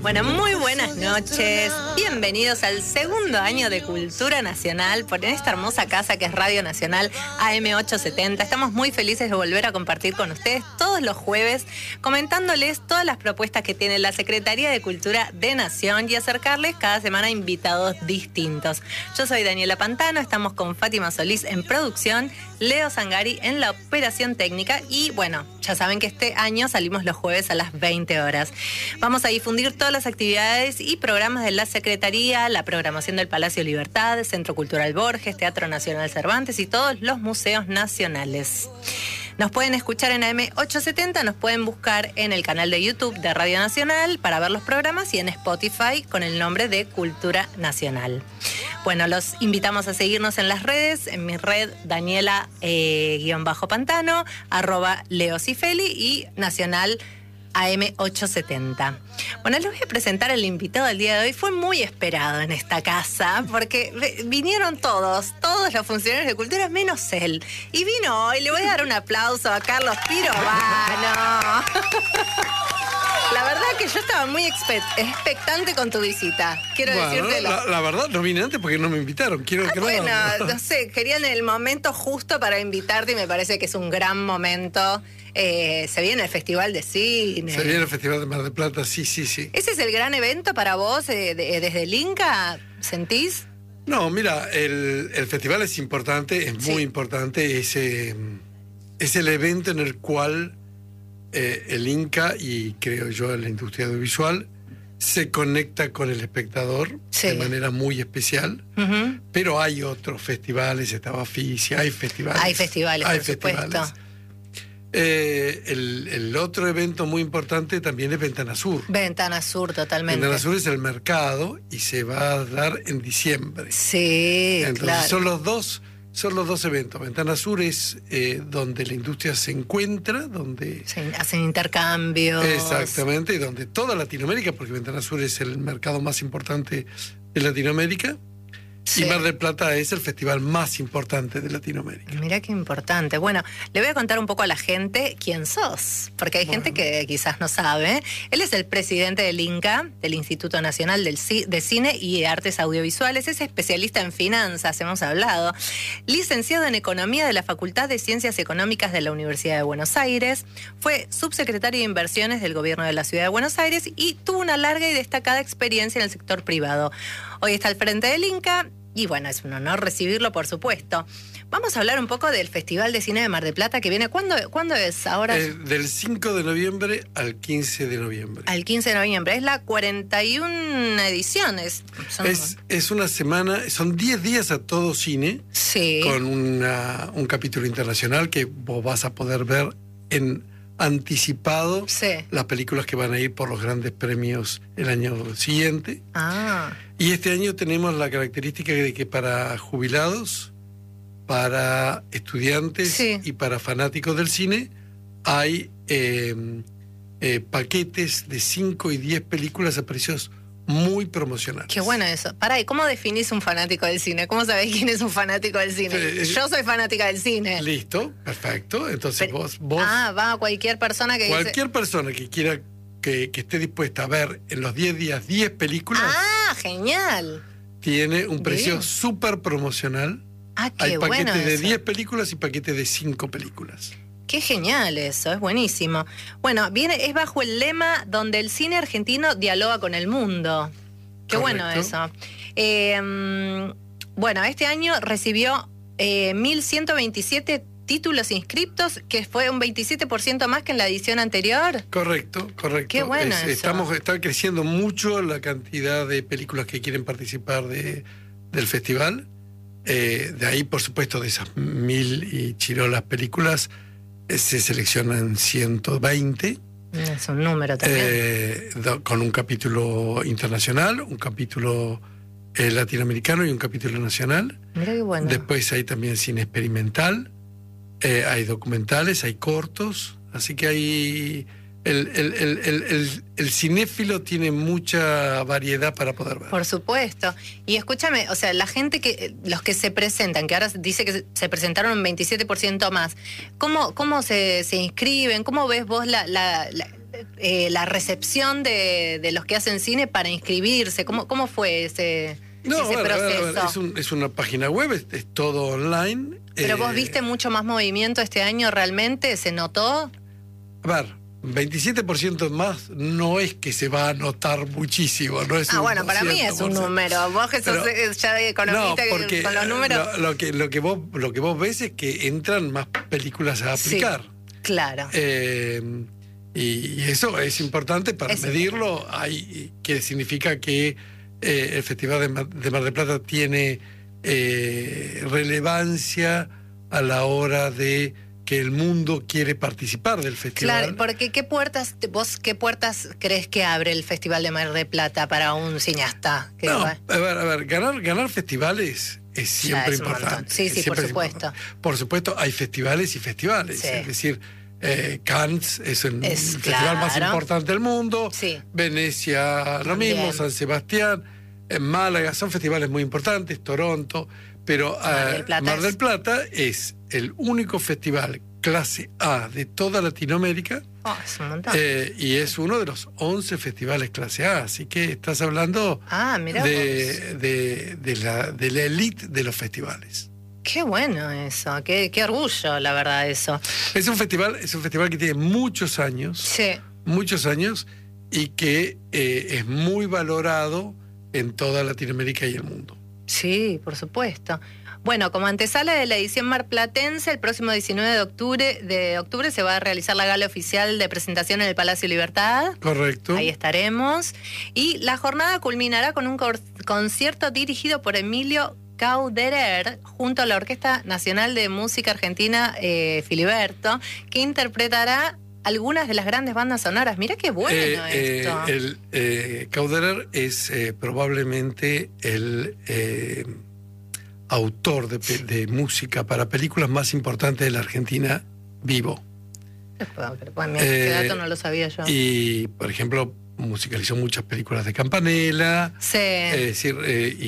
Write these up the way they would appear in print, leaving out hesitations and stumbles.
Bueno, muy buenas noches. Bienvenidos al segundo año de Cultura Nacional por esta hermosa casa que es Radio Nacional AM870. Estamos muy felices de volver a compartir con ustedes todos los jueves, comentándoles todas las propuestas que tiene la Secretaría de Cultura de Nación y acercarles cada semana invitados distintos. Yo soy Daniela Pantano, estamos con Fátima Solís en producción, Leo Zangari en la operación técnica y bueno, ya saben que este año salimos los jueves a las 20 horas. Vamos a difundir todas las actividades y programas de la Secretaría, la programación del Palacio Libertad, Centro Cultural Borges, Teatro Nacional Cervantes y todos los museos nacionales. Nos pueden escuchar en AM870, nos pueden buscar en el canal de YouTube de Radio Nacional para ver los programas y en Spotify con el nombre de Cultura Nacional. Bueno, los invitamos a seguirnos en las redes, en mi red Daniela_Pantano, @LeoCifeli y Nacional AM870. Bueno, les voy a presentar al invitado del día de hoy. Fue muy esperado en esta casa porque vinieron todos los funcionarios de cultura menos él. Y vino hoy, le voy a dar un aplauso a Carlos Pirovano. La verdad que yo estaba muy expectante con tu visita. Quiero decírtelo. La verdad no vine antes porque no me invitaron. Bueno, no sé, querían el momento justo para invitarte y me parece que es un gran momento. Se viene el Festival de Cine. Se viene el Festival de Mar del Plata, sí. ¿Ese es el gran evento para vos desde el Inca? ¿Sentís? No, mira, el festival es importante, es muy importante. Es el evento en el cual el Inca y creo yo la industria audiovisual se conecta con el espectador de manera muy especial. Uh-huh. Pero hay otros festivales, está Baficia, hay festivales. Hay festivales. Supuesto. El otro evento muy importante también es Ventana Sur. Ventana Sur, totalmente. Ventana Sur es el mercado y se va a dar en diciembre. Sí, entonces, claro. Son los dos eventos. Ventana Sur es donde la industria se encuentra, donde se hacen intercambios. Exactamente, y donde toda Latinoamérica, porque Ventana Sur es el mercado más importante de Latinoamérica. Sí. Y Mar del Plata es el festival más importante de Latinoamérica. Mirá qué importante. Bueno, le voy a contar un poco a la gente quién sos, porque hay gente que quizás no sabe. Él es el presidente del INCA, del Instituto Nacional de Cine y Artes Audiovisuales. Es especialista en finanzas, hemos hablado. Licenciado en Economía de la Facultad de Ciencias Económicas de la Universidad de Buenos Aires. Fue subsecretario de Inversiones del Gobierno de la Ciudad de Buenos Aires y tuvo una larga y destacada experiencia en el sector privado. Hoy está al frente del INCA. Y bueno, es un honor recibirlo, por supuesto. Vamos a hablar un poco del Festival de Cine de Mar del Plata que viene. ¿Cuándo es ahora? Del 5 de noviembre al 15 de noviembre. Al 15 de noviembre. Es la 41 ediciones. Es una semana, son 10 días a todo cine. Sí. Con un capítulo internacional que vos vas a poder ver en anticipado las películas que van a ir por los grandes premios el año siguiente. Y este año tenemos la característica de que para jubilados, para estudiantes y para fanáticos del cine hay paquetes de 5 y 10 películas a precios muy promocionales. Qué bueno eso. Pará, ¿y cómo definís un fanático del cine? ¿Cómo sabés quién es un fanático del cine? Yo soy fanática del cine. Listo, perfecto. Entonces vos va a cualquier persona que persona que quiera que esté dispuesta a ver en los 10 días 10 películas. Genial. Tiene un precio súper promocional. Qué Hay paquetes bueno de eso. 10 películas y paquetes de 5 películas. Qué genial eso, es buenísimo. Bueno, es bajo el lema donde el cine argentino dialoga con el mundo. Qué Correcto. bueno eso. Bueno, este año recibió 1.127 títulos inscriptos, que fue un 27% más que en la edición anterior. Correcto. Qué bueno eso. Está creciendo mucho la cantidad de películas que quieren participar del festival. De ahí, por supuesto, de esas 1.000 y chirolas películas, se seleccionan 120. Es un número también. Con un capítulo internacional, un capítulo latinoamericano y un capítulo nacional. Mira qué bueno. Después hay también cine experimental, hay documentales, hay cortos, así que hay... El cinéfilo tiene mucha variedad para poder ver. Por supuesto. Y escúchame, o sea, la gente los que se presentan, que ahora dice que se presentaron un 27% más, ¿cómo se inscriben? ¿Cómo ves vos la recepción de los que hacen cine para inscribirse? ¿Cómo fue ese proceso? Es una página web, es todo online. ¿Pero vos viste mucho más movimiento este año realmente? ¿Se notó? A ver, 27% más no es que se va a notar muchísimo, no es bueno, para mí es un número. Vos que sos ya de economista, porque con los números... Lo que vos ves es que entran más películas a aplicar. Sí, claro. Y eso es importante para medirlo. Que significa que el Festival de Mar del Plata tiene relevancia a la hora de que el mundo quiere participar del festival. Claro, porque ¿qué puertas crees que abre el Festival de Mar del Plata para un cineasta? A ver, ganar festivales es siempre importante. Sí, por supuesto. Por supuesto, hay festivales y festivales. Sí. Es decir, Cannes es el festival más importante del mundo. Sí. Venecia, lo mismo, San Sebastián, Málaga, son festivales muy importantes, Toronto. Pero Mar del Plata es el único festival clase A de toda Latinoamérica. Es un montón. Y es uno de los 11 festivales clase A. Así que estás hablando de la elite de los festivales. Qué bueno eso, qué orgullo, la verdad, eso. Es un festival que tiene muchos años. Sí. Muchos años, y que es muy valorado en toda Latinoamérica y el mundo. Sí, por supuesto. Bueno, como antesala de la edición marplatense, el próximo 19 de octubre se va a realizar la gala oficial de presentación en el Palacio Libertad. Correcto. Ahí estaremos. Y la jornada culminará con un concierto dirigido por Emilio Cauderer junto a la Orquesta Nacional de Música Argentina Filiberto, que interpretará algunas de las grandes bandas sonoras. Mirá qué bueno esto. Cauderer es probablemente el autor de música para películas más importantes de la Argentina vivo. Ese dato no lo sabía yo. Y, por ejemplo, musicalizó muchas películas de Campanella. Sí. Es decir,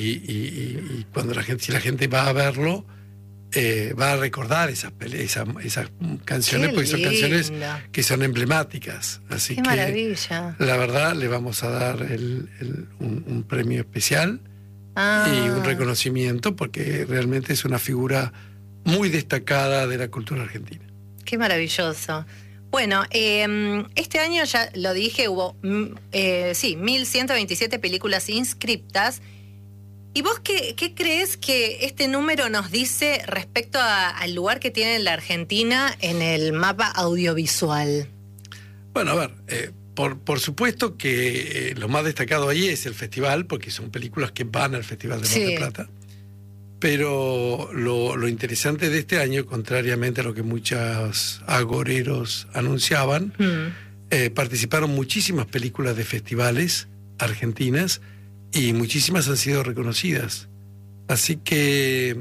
y cuando si la gente va a verlo, va a recordar esas canciones, porque son canciones que son emblemáticas. Así Qué maravilla. La verdad, le vamos a dar un premio especial y un reconocimiento, porque realmente es una figura muy destacada de la cultura argentina. Qué maravilloso. Bueno, este año, ya lo dije, hubo 1.127 películas inscriptas. ¿Y vos qué crees que este número nos dice respecto al lugar que tiene la Argentina en el mapa audiovisual? Bueno, a ver, por supuesto que lo más destacado ahí es el festival, porque son películas que van al Festival de Mar del Plata. Pero lo interesante de este año, contrariamente a lo que muchos agoreros anunciaban, participaron muchísimas películas de festivales argentinas, y muchísimas han sido reconocidas. Así que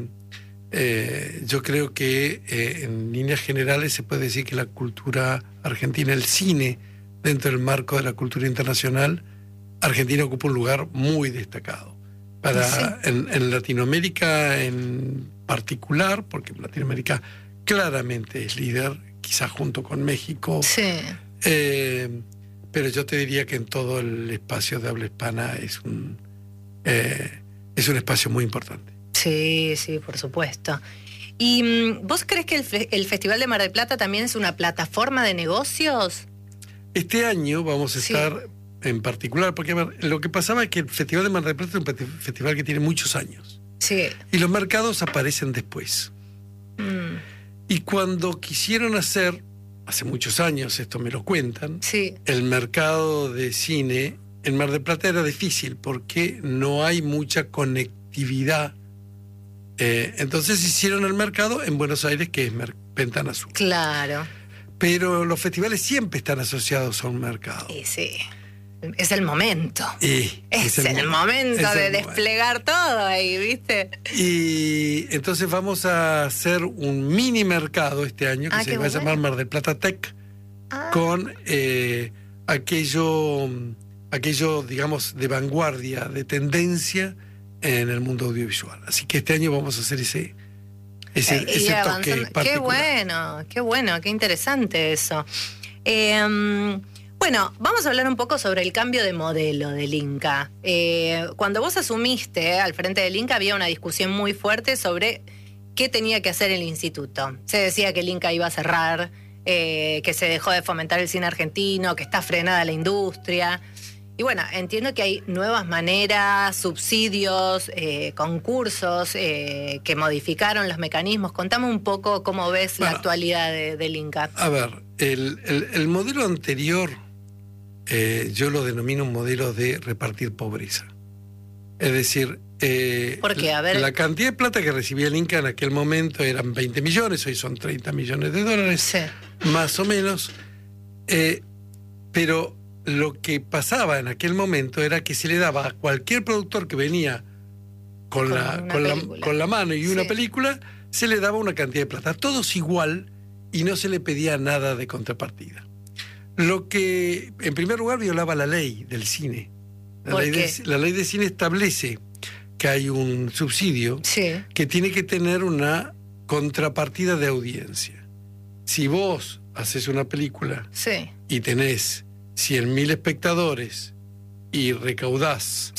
yo creo que en líneas generales se puede decir que la cultura argentina, el cine, dentro del marco de la cultura internacional, Argentina ocupa un lugar muy destacado. En Latinoamérica en particular, porque Latinoamérica claramente es líder, quizás junto con México. Sí. Pero yo te diría que en todo el espacio de habla hispana es un espacio muy importante. Sí, por supuesto. ¿Y vos crees que el Festival de Mar del Plata también es una plataforma de negocios? Este año vamos a estar en particular, porque a ver, lo que pasaba es que el Festival de Mar del Plata es un festival que tiene muchos años. Sí. Y los mercados aparecen después. Y cuando quisieron hacer, hace muchos años, esto me lo cuentan, el mercado de cine en Mar del Plata era difícil porque no hay mucha conectividad. Entonces hicieron el mercado en Buenos Aires, que es Ventana Sur. Claro. Pero los festivales siempre están asociados a un mercado. Sí. Es el momento. Es el momento de desplegar todo ahí, ¿viste? Y entonces vamos a hacer un mini mercado este año que se va a llamar Mar del Plata Tech, con aquello, digamos, de vanguardia, de tendencia en el mundo audiovisual. Así que este año vamos a hacer ese toque particular. Qué bueno, qué interesante eso. Bueno, vamos a hablar un poco sobre el cambio de modelo del Inca. Cuando vos asumiste al frente del Inca había una discusión muy fuerte sobre qué tenía que hacer el instituto. Se decía que el Inca iba a cerrar, que se dejó de fomentar el cine argentino, que está frenada la industria. Y bueno, entiendo que hay nuevas maneras, subsidios, concursos que modificaron los mecanismos. Contame un poco cómo ves la actualidad del Inca. A ver, el modelo anterior yo lo denomino un modelo de repartir pobreza. Es decir, ¿por qué? A ver. La cantidad de plata que recibía el Inca en aquel momento eran 20 millones, hoy son 30 millones de dólares, sí, más o menos. Pero lo que pasaba en aquel momento era que se le daba a cualquier productor que venía con la mano y una película, se le daba una cantidad de plata. Todos igual y no se le pedía nada de contrapartida. Lo que, en primer lugar, violaba la ley del cine. La ley de cine establece que hay un subsidio que tiene que tener una contrapartida de audiencia. Si vos haces una película y tenés 100.000 espectadores y recaudás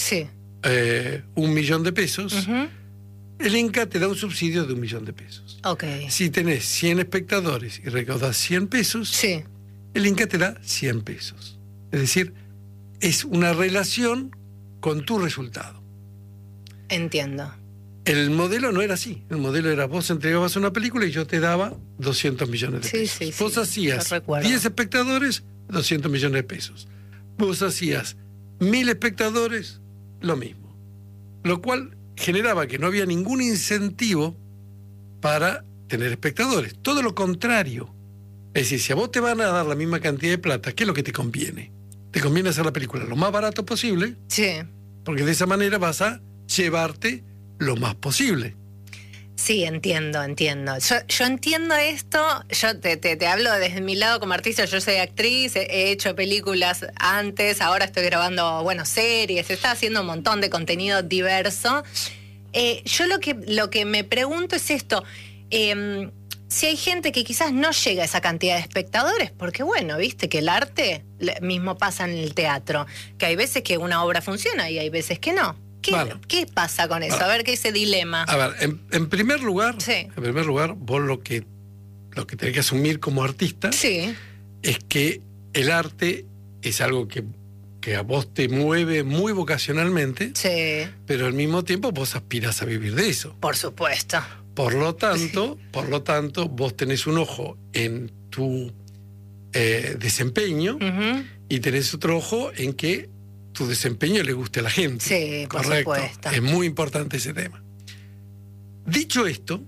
1 millón de pesos, el Inca te da un subsidio de 1 millón de pesos. Si tenés 100 espectadores y recaudás 100 pesos, el Inca te da 100 pesos. Es decir, es una relación con tu resultado. Entiendo. El modelo no era así. El modelo era vos entregabas una película y yo te daba 200 millones de pesos. Vos hacías 10 espectadores, 200 millones de pesos. Vos hacías 1.000 espectadores, lo mismo. Lo cual generaba que no había ningún incentivo para tener espectadores. Todo lo contrario. Es decir, si a vos te van a dar la misma cantidad de plata, ¿qué es lo que te conviene? Te conviene hacer la película lo más barato posible, porque de esa manera vas a llevarte lo más posible. Sí, entiendo. Yo entiendo esto, yo te hablo desde mi lado como artista, yo soy actriz, he hecho películas antes, ahora estoy grabando, series, se está haciendo un montón de contenido diverso. Yo lo que me pregunto es esto, si hay gente que quizás no llega a esa cantidad de espectadores, porque viste que el arte mismo pasa en el teatro, que hay veces que una obra funciona y hay veces que no. ¿Qué pasa con eso? A ver, ¿qué es ese dilema? A ver, en primer lugar, vos lo que tenés que asumir como artista es que el arte es algo que a vos te mueve muy vocacionalmente, pero al mismo tiempo vos aspirás a vivir de eso. Por supuesto. Por lo tanto, vos tenés un ojo en tu desempeño y tenés otro ojo en que tu desempeño le guste a la gente. Sí, correcto. Por supuesto. Es muy importante ese tema. Dicho esto,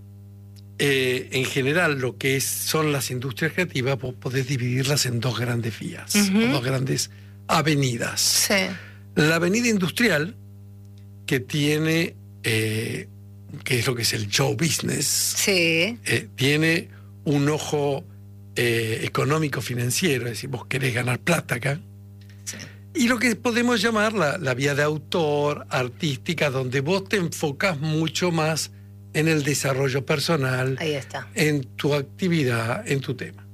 en general lo que son las industrias creativas, vos podés dividirlas en dos grandes vías, dos grandes avenidas. La avenida industrial, que tiene, que es lo que es el show business, tiene un ojo económico financiero, es decir, vos querés ganar plata acá. Y lo que podemos llamar la vía de autor, artística, donde vos te enfocás mucho más en el desarrollo personal, ahí está, en tu actividad, en tu tema.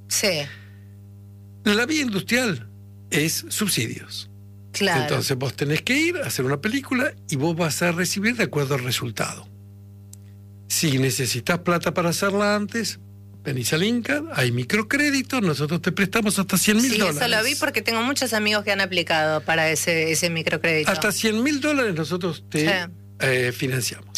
La vía industrial es subsidios. Claro. Entonces vos tenés que ir a hacer una película y vos vas a recibir de acuerdo al resultado. Si necesitas plata para hacerla antes, venís al Inca, hay microcréditos, nosotros te prestamos hasta $100.000. Sí, eso lo vi porque tengo muchos amigos que han aplicado para ese microcrédito. Hasta $100.000 nosotros te financiamos.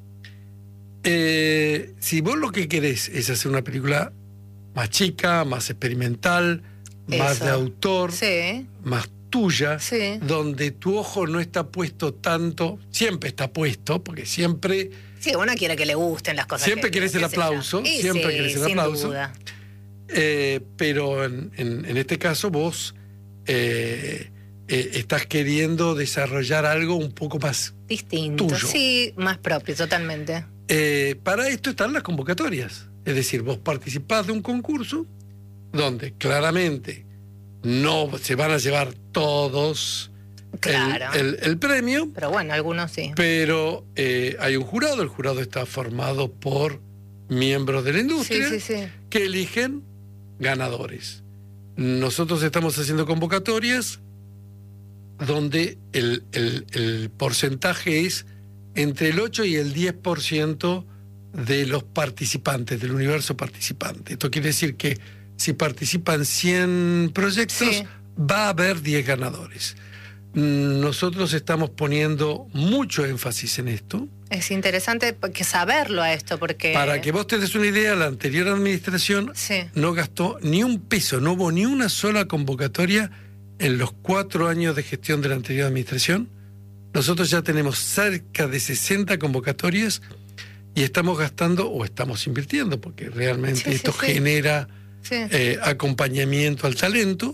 Si vos lo que querés es hacer una película más chica, más experimental, más de autor, más tuya, donde tu ojo no está puesto tanto, siempre está puesto, porque siempre... Sí, uno quiere que le gusten las cosas. Siempre querés el aplauso, siempre querés el aplauso. Duda. Pero en este caso vos estás queriendo desarrollar algo un poco más distinto, tuyo. Sí, más propio, totalmente. Para esto están las convocatorias. Es decir, vos participás de un concurso donde claramente no se van a llevar todos el premio. Pero algunos sí. Pero hay un jurado, el jurado está formado por miembros de la industria que eligen ganadores. nosotros estamos haciendo convocatorias donde el porcentaje es entre el 8 y el 10% de los participantes, del universo participante. Esto quiere decir que si participan 100 proyectos, sí, va a haber 10 ganadores. Nosotros estamos poniendo mucho énfasis en esto. Es interesante saberlo a esto, porque... Para que vos te des una idea, la anterior administración no gastó ni un peso, no hubo ni una sola convocatoria en los 4 años de gestión de la anterior administración. Nosotros ya tenemos cerca de 60 convocatorias y estamos gastando, o estamos invirtiendo, porque realmente esto genera acompañamiento al talento,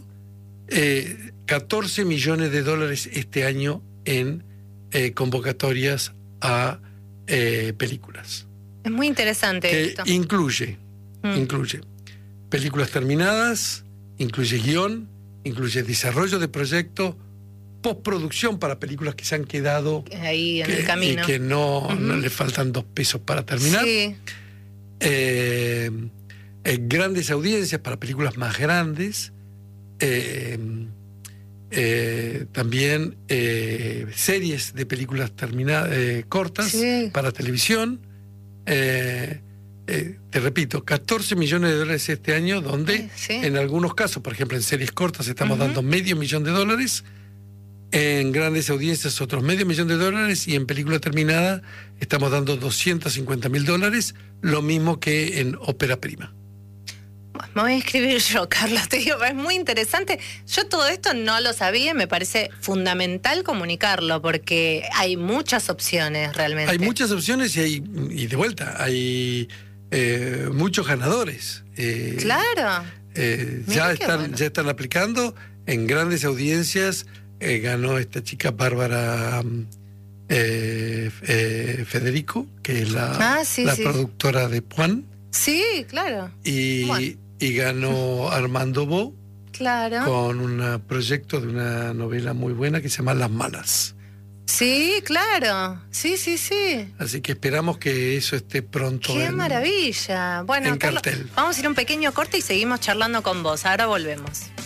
14 millones de dólares este año en convocatorias a películas. Es muy interesante esto. Incluye películas terminadas, incluye guión, incluye desarrollo de proyectos, postproducción para películas que se han quedado ahí en el camino y que no le faltan 2 pesos para terminar. Sí. Grandes audiencias para películas más grandes. También series de películas terminadas, cortas, para televisión. Te repito, 14 millones de dólares este año, donde en algunos casos, por ejemplo en series cortas estamos dando $500,000, en grandes audiencias otros $500,000 y en película terminada estamos dando $250,000, lo mismo que en ópera prima. Me voy a escribir yo, Carlos, te digo, es muy interesante. Yo todo esto no lo sabía y me parece fundamental comunicarlo, porque hay muchas opciones realmente. Hay muchas opciones y de vuelta, hay muchos ganadores. Claro. Ya están aplicando en grandes audiencias. Ganó esta chica Bárbara Federico, que es la productora de Puan. Sí, claro. Y ganó Armando Bo, con un proyecto de una novela muy buena que se llama Las Malas. Sí, claro. Sí. Así que esperamos que eso esté pronto. ¡Qué maravilla! Bueno, en Carlos, cartel. Vamos a ir a un pequeño corte y seguimos charlando con vos. Ahora volvemos.